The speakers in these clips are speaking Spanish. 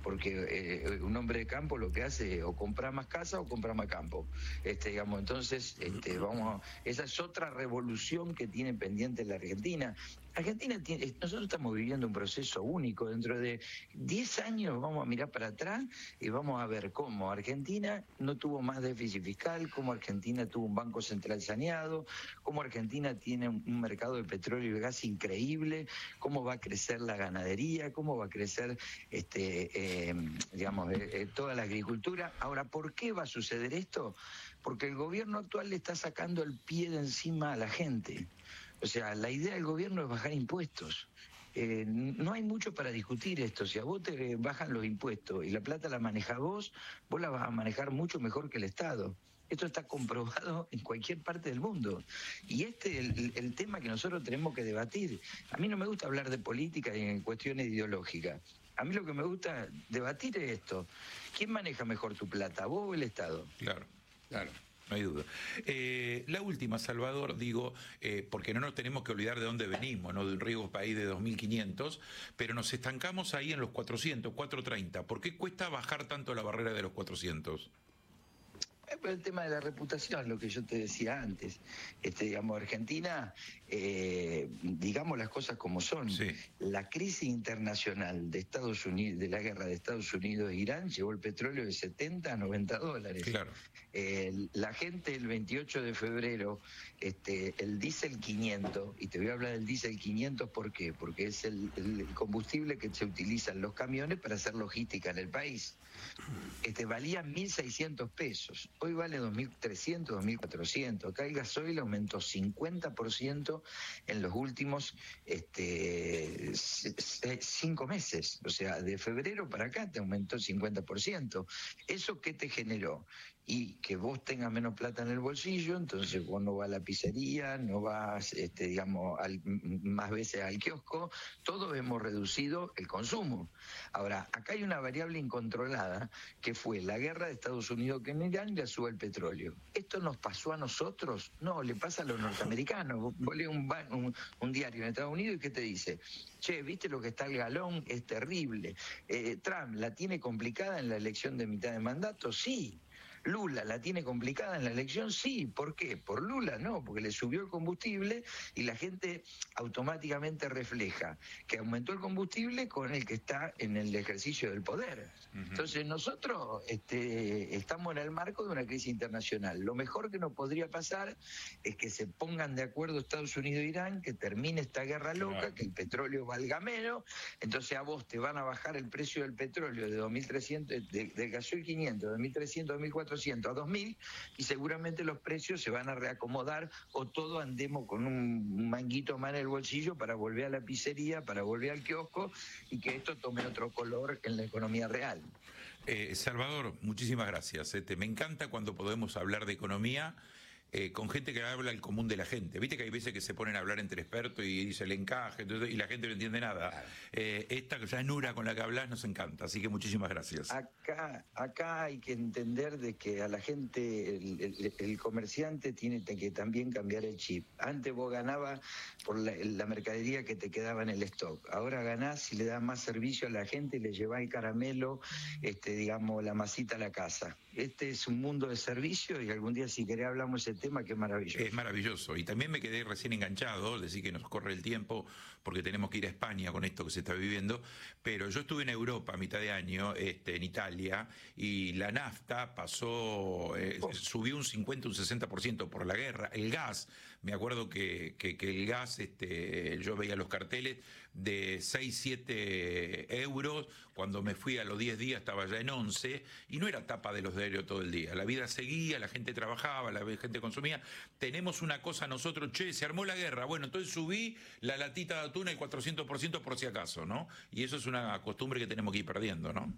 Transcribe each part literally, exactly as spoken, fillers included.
porque eh, un hombre de campo lo que hace es o comprar más casa o comprar más campo. Este, digamos, entonces, este, vamos, a, esa es otra revolución que tiene pendiente la Argentina. Argentina tiene, nosotros estamos viviendo un proceso único. Dentro de diez años vamos a mirar para atrás y vamos a ver cómo Argentina no tuvo más déficit fiscal, cómo Argentina tuvo un banco central saneado, cómo Argentina tiene un mercado de petróleo y gas increíble, cómo va a crecer la ganadería, cómo va a crecer este, eh, digamos, eh, eh, toda la agricultura. Ahora, ¿por qué va a suceder esto? Porque el gobierno actual le está sacando el pie de encima a la gente. O sea, la idea del gobierno es bajar impuestos. Eh, no hay mucho para discutir esto. Si a vos te bajan los impuestos y la plata la manejas vos, vos la vas a manejar mucho mejor que el Estado. Esto está comprobado en cualquier parte del mundo. Y este es el, el tema que nosotros tenemos que debatir. A mí no me gusta hablar de política y en cuestiones ideológicas. A mí lo que me gusta debatir es esto. ¿Quién maneja mejor tu plata, vos o el Estado? Claro, claro. No hay duda. Eh, la última, Salvador, digo, eh, porque no nos tenemos que olvidar de dónde venimos, ¿no? De un riesgo país de dos mil quinientos, pero nos estancamos ahí en los cuatrocientos, cuatrocientos treinta. ¿Por qué cuesta bajar tanto la barrera de los cuatrocientos? El tema de la reputación, lo que yo te decía antes. Este, digamos, Argentina, eh, digamos las cosas como son. Sí. La crisis internacional de Estados Unidos, de la guerra de Estados Unidos e Irán, llevó el petróleo de setenta a noventa dólares. Claro. Eh, la gente el veintiocho de febrero, este, el diésel quinientos, y te voy a hablar del diésel quinientos, ¿por qué? Porque es el, el combustible que se utiliza en los camiones para hacer logística en el país. Este, valía mil seiscientos pesos. Hoy vale dos mil trescientos, dos mil cuatrocientos. Acá el gasoil aumentó cincuenta por ciento en los últimos este, cinco meses. O sea, de febrero para acá te aumentó cincuenta por ciento. ¿Eso qué te generó? Y que vos tengas menos plata en el bolsillo, entonces vos no vas a la pizzería, no vas, este, digamos, al, más veces al kiosco. Todos hemos reducido el consumo. Ahora, acá hay una variable incontrolada, que fue la guerra de Estados Unidos con Irán y la suba del petróleo. ¿Esto nos pasó a nosotros? No, le pasa a los norteamericanos. Vos lees un, un, un diario en Estados Unidos y ¿qué te dice? Che, ¿viste lo que está el galón? Es terrible. Eh, Trump la tiene complicada en la elección de mitad de mandato, sí. Lula la tiene complicada en la elección, sí. ¿Por qué? Por Lula no, porque le subió el combustible y la gente automáticamente refleja que aumentó el combustible con el que está en el ejercicio del poder. Uh-huh. Entonces nosotros este, estamos en el marco de una crisis internacional. Lo mejor que nos podría pasar es que se pongan de acuerdo Estados Unidos e Irán, que termine esta guerra loca, claro, que el petróleo valga menos. Entonces a vos te van a bajar el precio del petróleo de dos mil trescientos, de, del gasoil quinientos, dos mil trescientos, dos mil cuatrocientos a dos mil, y seguramente los precios se van a reacomodar, o todos andemos con un manguito más en el bolsillo para volver a la pizzería, para volver al kiosco, y que esto tome otro color en la economía real. Eh, Salvador, muchísimas gracias. Este, me encanta cuando podemos hablar de economía Eh, con gente que habla el común de la gente. Viste que hay veces que se ponen a hablar entre expertos y dice el encaje, entonces, y la gente no entiende nada. Claro. Eh, esta llanura con la que hablas nos encanta, así que muchísimas gracias. Acá, acá hay que entender de que a la gente, el, el, el comerciante tiene que también cambiar el chip. Antes vos ganabas por la, la mercadería que te quedaba en el stock. Ahora ganás si le das más servicio a la gente y le llevás el caramelo, este, digamos, la masita a la casa. Este es un mundo de servicio y algún día si querés hablamos ese tema que es maravilloso. Es maravilloso. Y también me quedé recién enganchado, decir que nos corre el tiempo porque tenemos que ir a España con esto que se está viviendo, pero yo estuve en Europa a mitad de año, este, en Italia, y la nafta pasó, eh, oh. subió un cincuenta, un sesenta por ciento por la guerra. El gas, me acuerdo que, que, que el gas, este, yo veía los carteles de seis, siete euros, cuando me fui a los diez días estaba ya en once, y no era tapa de los diarios todo el día. La vida seguía, la gente trabajaba, la gente consumía. Tenemos una cosa nosotros, che, se armó la guerra, bueno, entonces subí la latita de atún el cuatrocientos por ciento por si acaso, ¿no? Y eso es una costumbre que tenemos que ir perdiendo, ¿no?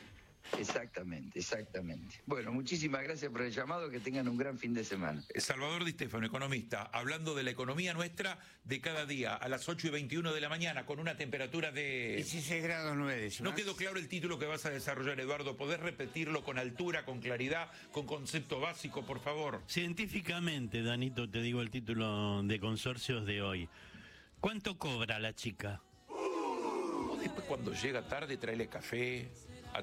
Exactamente, exactamente. Bueno, muchísimas gracias por el llamado, que tengan un gran fin de semana. Salvador Di Stefano, economista, hablando de la economía nuestra de cada día, a las ocho y veintiuno de la mañana, con una temperatura de dieciséis grados nueve décimas. No quedó claro el título que vas a desarrollar, Eduardo. ¿Podés repetirlo con altura, con claridad, con concepto básico, por favor? Científicamente, Danito, te digo el título de Consorcios de hoy. ¿Cuánto cobra la chica? O después, cuando llega tarde, tráele café,